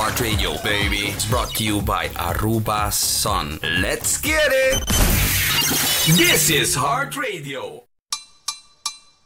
Heart Radio, baby. It's brought to you by Aruba Sun. Let's get it! This is Heart Radio.